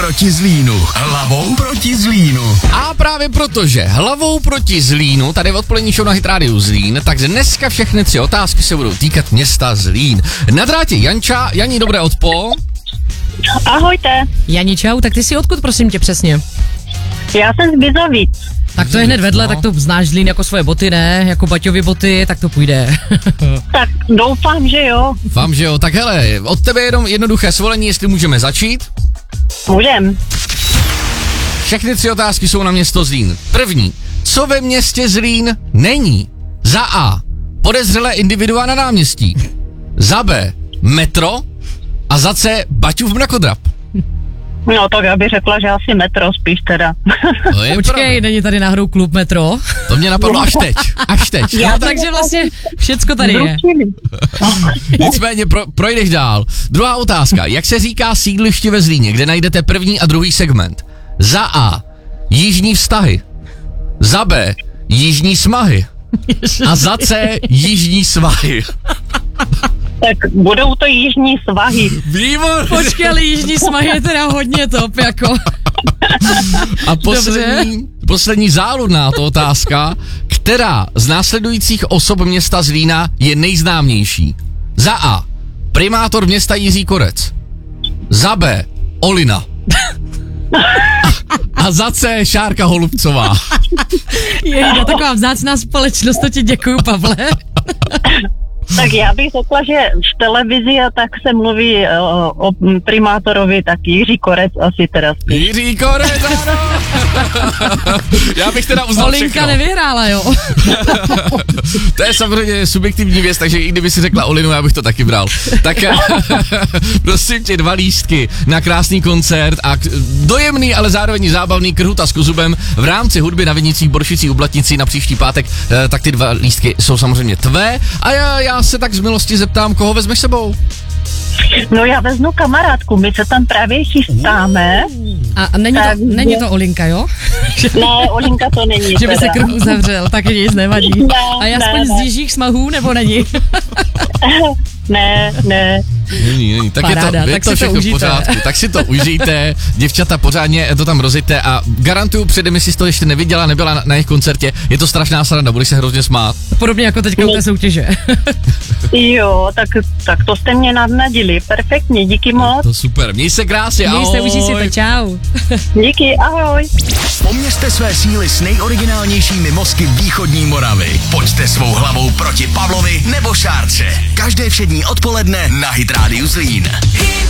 proti Zlínu. Hlavou proti Zlínu. A právě protože hlavou proti Zlínu, tady v odpolední show na Hit Radio Zlín, tak dneska všechny 3 otázky se budou týkat města Zlín. Na drátě Janča. Jani, dobré odpo. Ahojte. Jani, čau, tak ty jsi odkud, prosím tě, přesně? Já jsem z Bizovic. Tak to je hned vedle, tak to znáš Zlín jako svoje boty, ne? Jako Baťovy boty, tak to půjde. Tak doufám, že jo. Vám, že jo. Tak hele, od tebe jenom jednoduché svolení, jestli můžeme začít. Můžem. Všechny 3 otázky jsou na město Zlín. První. Co ve městě Zlín není? Za A. Podezřelé individua na náměstí. Za B. Metro. A za C. Baťův mrakodrap. No tak já bych řekla, že asi metro spíš teda. To je Počkej, pravda. není tady náhodou klub Metro? To mě napadlo až teď. Až teď. No, takže vlastně všecko tady je. Nicméně projdeš dál. Druhá otázka. Jak se říká sídliště ve Zlíně, kde najdete první a druhý segment? Za A. Jižní vztahy. Za B. Jižní smahy. A za C. Jižní svahy. Tak budou to jižní svahy. Výborně. Počkej, ale Jižní smahy je teda hodně top, jako. A poslední záludná to otázka. Která z následujících osob města Zlína je nejznámější? Za A. Primátor města Jiří Korec. Za B. Olina. A za C. Šárka Holubcová. Je taková vzácná společnost, to ti děkuju, Pavle. Tak já bych řekla, že v televizi a tak se mluví o primátorovi, tak Jiří Korec asi teda spíš. Jiří Korec, ano. Já bych teda uznal Olinka všechno. nevyhrála, jo. To je samozřejmě subjektivní věc, takže i kdyby si řekla Olinu, já bych to taky bral. Tak prosím tě 2 lístky na krásný koncert a dojemný, ale zároveň zábavný Krhuta s Kozubem v rámci hudby na Vinicích, Boršicích, u Blatnicí na příští pátek, tak ty 2 lístky jsou samozřejmě tvé a já se tak z milosti zeptám, koho vezmeš sebou? No já vezmu kamarádku, my se tam právě chystáme. A není to Olinka, jo? Ne, Olinka to není. Že by se teda. kruh uzavřel, tak nic nevadí. A aspoň z Jižích smahů, nebo není? Ne. Není. Tak Paráda, je tak to si to všechno v užijte. pořádku. Tak si to užijte, děvčata, pořádně to tam rozjďte a garantuju předem, jestli jsi to ještě neviděla, nebyla na jejich koncertě, je to strašná sranda, budeš se hrozně smát. Podobně jako teďka u té soutěže. Jo, tak to jste mě nadnadili, perfektně, díky moc. To super, měj se krásně, ahoj. Měj se, užij si to, čau. Díky, ahoj. Poměřte své síly s nejoriginálnějšími mozky východní Moravy. Pojďte svou hlavou proti Pavlovi nebo Šárce. Každé všední odpoledne na Hit Radio Zlín.